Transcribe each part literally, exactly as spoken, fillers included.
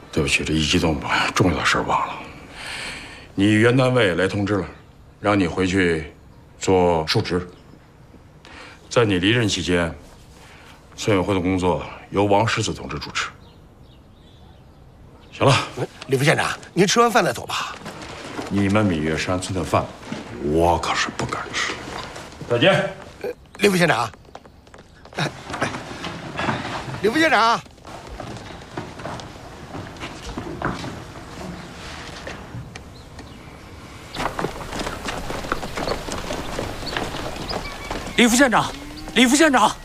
对不起，这一激动把重要的事儿忘了。你原单位来通知了，让你回去做述职。在你离任期间，村委会的工作由王石子同志主持。行了， 李副县长，您吃完饭再走吧。 你们闽月山村的饭，我可是不敢吃。再见， 李副县长。哎哎，李副县长。 李副县长，李副县长，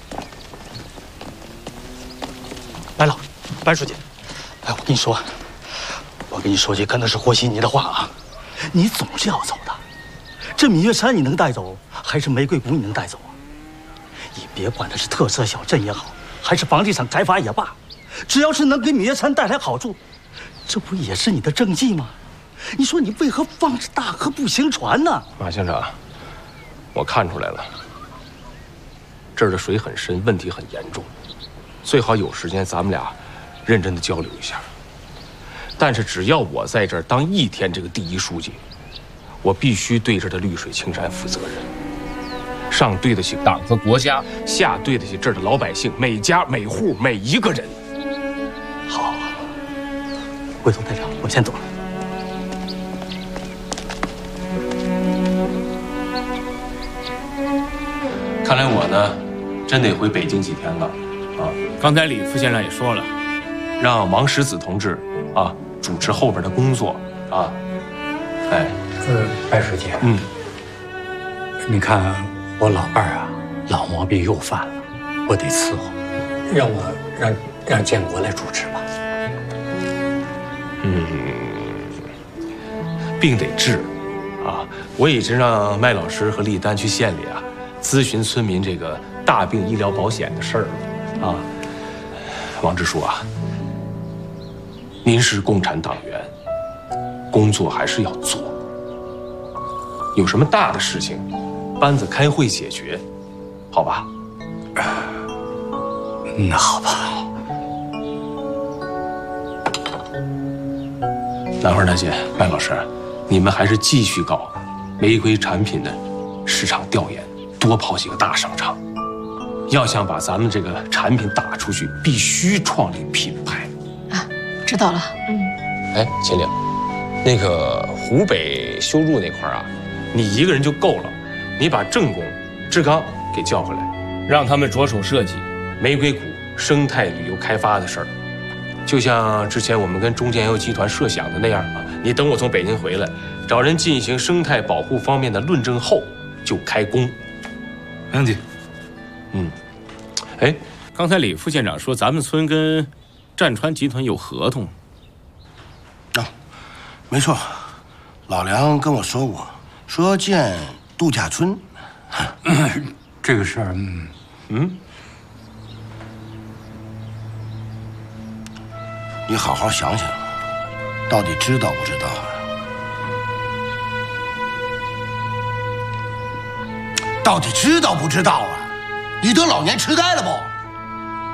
白老，白书记，哎，我跟你说，我跟你说句可能是和稀泥的话啊，你总是要走的。这闽月山你能带走，还是玫瑰谷你能带走啊？你别管它是特色小镇也好，还是房地产开发也罢，只要是能给闽月山带来好处，这不也是你的政绩吗？你说你为何放着大河不行船呢？ 马乡长，我看出来了，这儿的水很深，问题很严重，最好有时间咱们俩认真的交流一下。但是只要我在这儿当一天这个第一书记，我必须对这儿的绿水青山负责任，上对得起党和国家，下对得起这儿的老百姓，每家每户每一个人。 好，回头再聊，我先走了。 看来我呢，真得回北京几天了，啊！ 刚才李副县长也说了， 让王石子同志啊主持后边的工作啊。哎， 呃，白书记， 嗯， 你看我老伴儿啊，老毛病又犯了，我得伺候，让我让让建国来主持吧。 嗯，病得治啊！我已经让麦老师和丽丹去县里啊。咨询村民这个大病医疗保险的事儿了啊，王支书啊，您是共产党员，工作还是要做。有什么大的事情，班子开会解决，好吧？ 那好吧。 兰花大姐、麦老师，你们还是继续搞玫瑰产品的市场调研。多跑几个大商场，要想把咱们这个产品打出去，必须创立品牌。 啊，知道了。嗯。 哎，秦岭，那个湖北修路那块啊，你一个人就够了。你把郑工、志刚给叫回来，让他们着手设计玫瑰谷生态旅游开发的事儿，就像之前我们跟中建油集团设想的那样啊。你等我从北京回来，找人进行生态保护方面的论证后，就开工。 没问题。 嗯，哎， 刚才李副县长说咱们村跟战川集团有合同。 啊，没错，老梁跟我说过，说要建度假村。 这个事儿，嗯嗯， 你好好想想，到底知道不知道啊？到底知道不知道啊？你得老年痴呆了不？